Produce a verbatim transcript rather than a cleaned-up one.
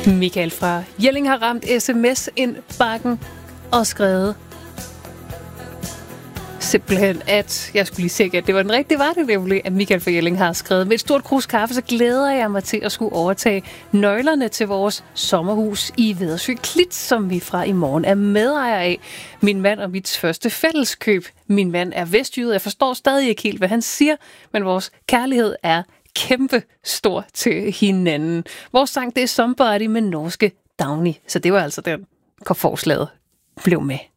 Michael fra Jelling har ramt sms-indbakken og skrevet simpelthen, at jeg skulle lige se, at det var den rigtige, var det nemlig, at Michael fra Jelling har skrevet. Med et stort krus kaffe, så glæder jeg mig til at skulle overtage nøglerne til vores sommerhus i Vedersø Klit, som vi fra i morgen er medejer af. Min mand og mit første fælleskøb. Min mand er vestjyde, jeg forstår stadig ikke helt, hvad han siger, men vores kærlighed er kæmpe stor til hinanden. Vores sang, det er Somebody med norske Downy, så det var altså den, hvor forslaget blev med.